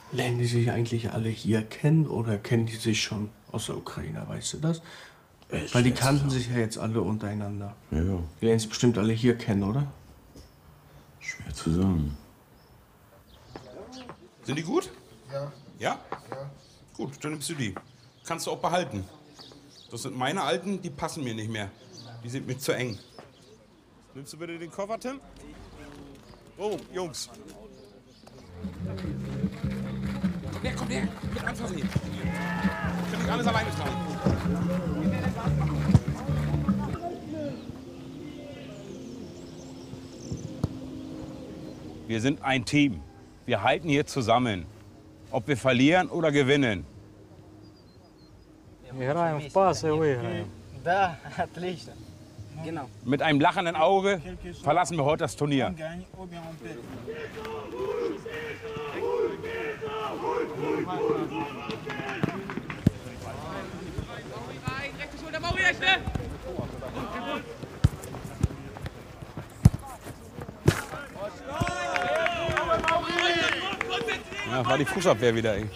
Lernen die sich eigentlich alle hier kennen oder kennen die sich schon aus der Ukraine, weißt du das? Weil die kannten sich ja jetzt alle untereinander. Ja, ja. Die lernen sich bestimmt alle hier kennen, oder? Schwer zu sagen. Sind die gut? Ja. Ja? Ja. Gut, dann nimmst du die. Kannst du auch behalten. Das sind meine alten, die passen mir nicht mehr. Die sind mir zu eng. Nimmst du bitte den Koffer, Tim? Oh, Jungs. Komm her, mit anfassen hier. Kann ich alles alleine tragen. Wir sind ein Team. Wir halten hier zusammen. Ob wir verlieren oder gewinnen. Играем в пас и выиграем. Да, отлично. Genau. Mit einem lachenden Auge verlassen wir heute das Turnier. Ja, war die Fußabwehr wieder, ey.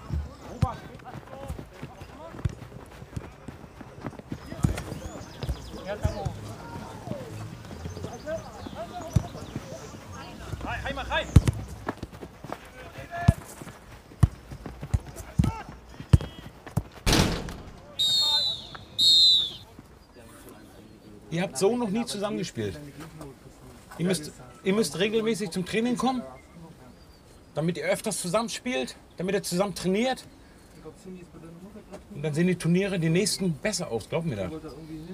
Ihr habt so noch nie zusammengespielt. Ihr müsst regelmäßig zum Training kommen, damit ihr öfters zusammenspielt, damit ihr zusammen trainiert. Und dann sehen die Turniere, die nächsten, besser aus, glaub mir das.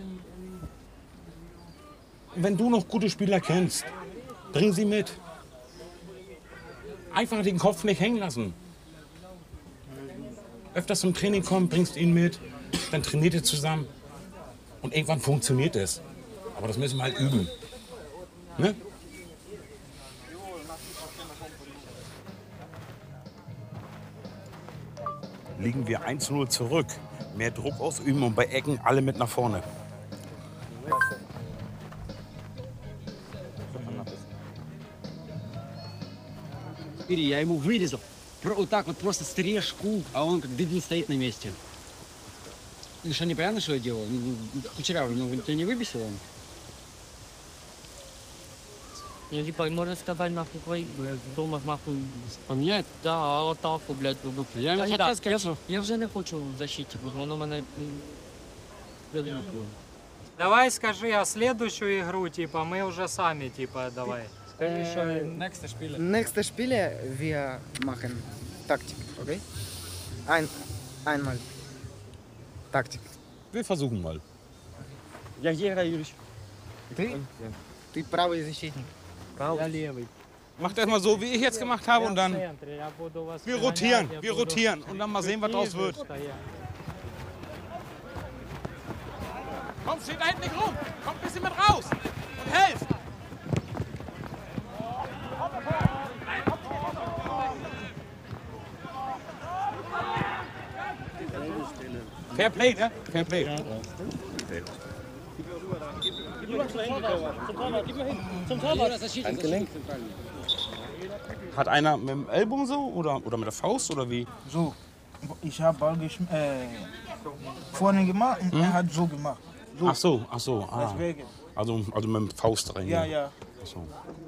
Und wenn du noch gute Spieler kennst, bring sie mit. Einfach den Kopf nicht hängen lassen. Öfters zum Training kommen, bringst ihn mit, dann trainiert ihr zusammen. Und irgendwann funktioniert es. Aber das müssen wir halt üben. Ne? Liegen wir 1:0 zurück. Mehr Druck ausüben und bei Ecken alle mit nach vorne. Я ему вырезал. Вот так вот просто стрижку, а он как дебил стоит на месте. Ну что, непонятно, что я делал? Кучерявый, ну тебя не выбесил он? Ну, типа, можно сказать, нахуй, твои дома, нахуй, Поменять? да, а отаку, блядь, Я ему хотел сказать, я вже не хочу в защиті, бо воно мене придумує. Давай скажи, а следующую игру, типа, мы уже сами, типа, давай. Скажи, что Nächste Spiele. Nächste Spiele wir machen Taktik, okay? Einmal Taktik. Wir versuchen mal. Я где играю, Юрич? Ты правый защитник. я левый. Macht erst mal so, wie ich jetzt gemacht habe, und dann Я буду вас wir прогонять, rotieren, я wir буду rotieren und dann mal sehen, was draus ниже wird. стоять. Komm, steht da hinten nicht rum. Kommt ein bisschen mit raus und helft. Fair Play, ne? Fair Play. Hat einer mit dem Ellbogen so oder mit der Faust oder wie? So, ich habe Ball vorne gemacht und er hat so gemacht. So. Ach so. Ah. Deswegen. Also mit dem Faust rein. Ja, ja. Ach so.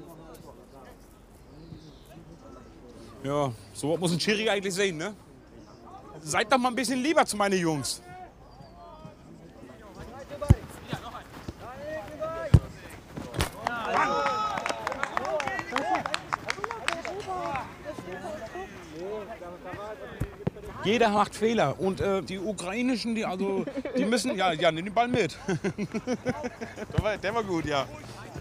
Ja, so was muss ein Schiri eigentlich sehen, ne? Seid doch mal ein bisschen lieber zu meinen Jungs. Jeder macht Fehler und die ukrainischen, die müssen, nimm den Ball mit. Der war gut, ja.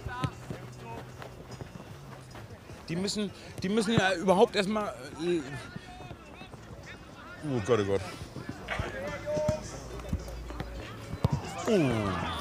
Die müssen ja überhaupt erstmal. Oh Gott, oh Gott. Oh.